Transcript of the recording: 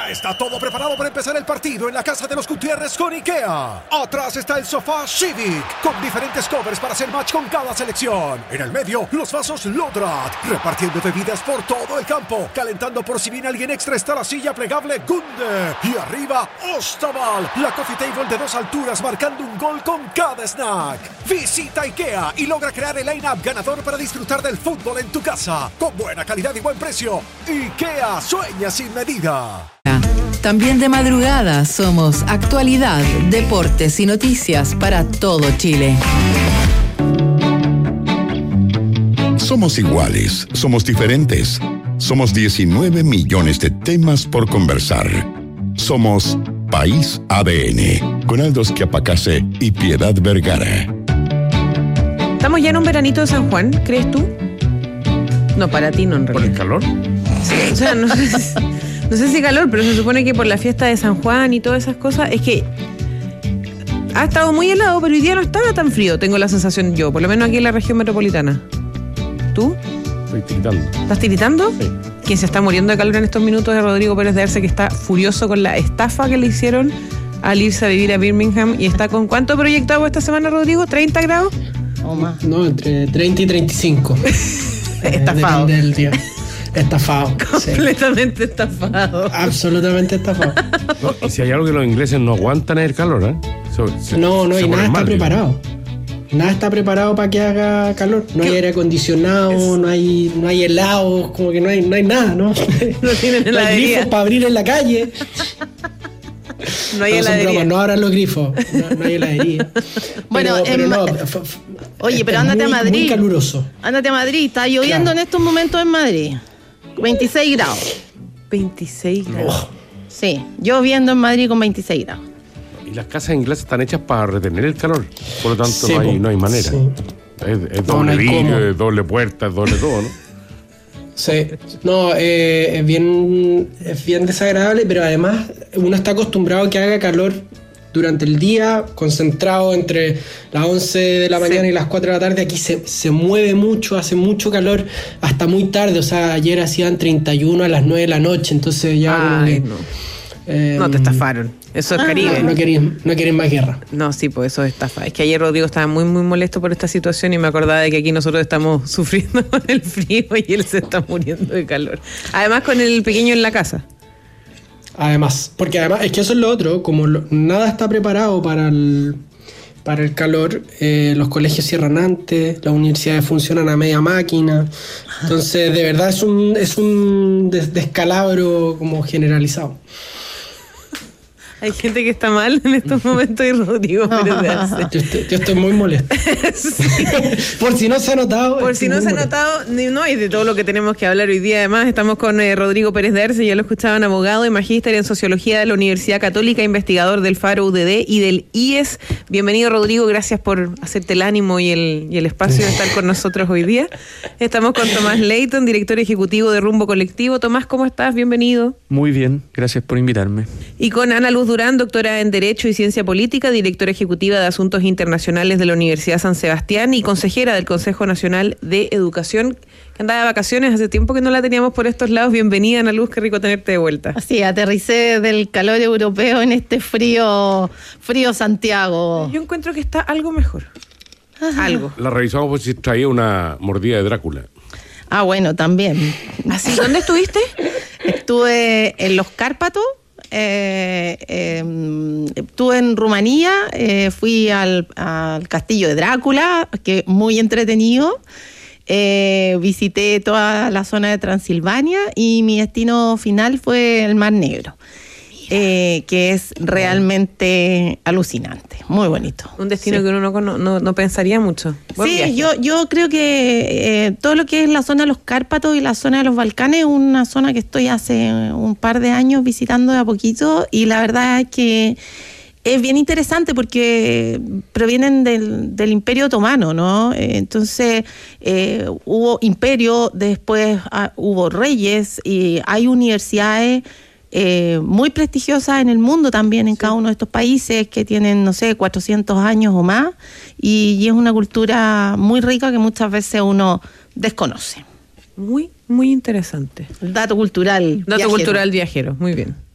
Ya está todo preparado para empezar el partido en la casa de los Gutiérrez con IKEA. Atrás está el sofá Civic, con diferentes covers para hacer match con cada selección. En el medio, los vasos Lodrat, repartiendo bebidas por todo el campo. Calentando por si viene alguien extra está la silla plegable Gunde. Y arriba, Ostaval, la coffee table de 2 alturas marcando un gol con cada snack. Visita IKEA y logra crear el line-up ganador para disfrutar del fútbol en tu casa. Con buena calidad y buen precio. IKEA, sueña sin medida. También de madrugada somos actualidad, deportes y noticias para todo Chile. Somos iguales, somos diferentes. Somos 19 millones de temas por conversar. Somos País ADN, con Aldo Schiapacase y Piedad Vergara. ¿Estamos ya en un veranito de San Juan, crees tú? No, para ti no, en realidad. ¿Por el calor? Sí, o sea, no sé si calor, pero se supone que por la fiesta de San Juan y todas esas cosas, es que ha estado muy helado, pero hoy día no estaba tan frío, tengo la sensación yo, por lo menos aquí en la región metropolitana. ¿Tú? Estoy tiritando. ¿Estás tiritando? Sí. Quien se está muriendo de calor en estos minutos es Rodrigo Pérez de Arce, que está furioso con la estafa que le hicieron al irse a vivir a Birmingham. ¿Y está con cuánto proyectado esta semana, Rodrigo? ¿30 grados? O más. No, entre 30 y 35. Estafado. Depende del día. Estafado. Completamente sí. Estafado. Absolutamente estafado. No, y si hay algo que los ingleses no aguantan es el calor, ¿eh? No, y nada está preparado. Nada está preparado para que haga calor. No hay aire acondicionado, no hay helados, como que no hay nada, ¿no? No tienen no hay grifos para abrir en la calle. No hay heladería. No abran los grifos. No hay heladería. Bueno, pero no. Oye, pero ándate a Madrid. Muy caluroso. Ándate a Madrid. Está lloviendo en estos momentos en Madrid. 26 grados. 26 grados. Sí, lloviendo en Madrid con 26 grados. Y las casas inglesas están hechas para retener el calor. Por lo tanto, sí, no hay manera. Sí. Es doble vidrio, es doble puerta, es doble todo, ¿no? Sí, no, es bien desagradable, pero además uno está acostumbrado a que haga calor durante el día, concentrado entre las 11 de la mañana y las 4 de la tarde. Aquí se mueve mucho, hace mucho calor hasta muy tarde. O sea, ayer hacían 31 a las 9 de la noche, entonces ya... Ay, no. No, te estafaron. Eso es Caribe. No quieren más guerra. No, sí, pues eso es estafa. Es que ayer Rodrigo estaba muy, muy molesto por esta situación y me acordaba de que aquí nosotros estamos sufriendo con el frío y él se está muriendo de calor. Además, con el pequeño en la casa. Porque además es que eso es lo otro, como nada está preparado para el calor, los colegios cierran antes, las universidades funcionan a media máquina, entonces de verdad es un descalabro como generalizado. Hay gente que está mal en estos momentos y Rodrigo Pérez de Arce. Yo estoy muy molesto. Sí. Por si no se ha notado. Por si no se ha notado, no, y de todo lo que tenemos que hablar hoy día. Además, estamos con Rodrigo Pérez de Arce, ya lo escuchaban, abogado y magíster en Sociología de la Universidad Católica, investigador del Faro UDD y del IES. Bienvenido, Rodrigo, gracias por hacerte el ánimo y el espacio de estar con nosotros hoy día. Estamos con Tomás Leighton, director ejecutivo de Rumbo Colectivo. Tomás, ¿cómo estás? Bienvenido. Muy bien, gracias por invitarme. Y con Ana Luz Durán, doctora en Derecho y Ciencia Política, directora ejecutiva de Asuntos Internacionales de la Universidad San Sebastián y consejera del Consejo Nacional de Educación, que andaba de vacaciones, hace tiempo que no la teníamos por estos lados. Bienvenida, Ana Luz, qué rico tenerte de vuelta. Sí, aterricé del calor europeo en este frío Santiago. Yo encuentro que está algo mejor. Algo. La revisamos por si traía una mordida de Drácula. Ah, bueno, también. ¿Así? ¿Dónde estuviste? Estuve en los Cárpatos. Estuve en Rumanía, fui al castillo de Drácula, que muy entretenido. Visité toda la zona de Transilvania y mi destino final fue el Mar Negro, que es realmente alucinante, muy bonito. Un destino que uno no pensaría mucho. Sí, yo creo que todo lo que es la zona de los Cárpatos y la zona de los Balcanes es una zona que estoy hace un par de años visitando de a poquito y la verdad es que es bien interesante porque provienen del Imperio Otomano, ¿no? Entonces hubo imperio, después hubo reyes y hay universidades muy prestigiosas en el mundo también, en cada uno de estos países que tienen, 400 años o más, y es una cultura muy rica que muchas veces uno desconoce. Muy, muy interesante. Dato cultural viajero, muy bien.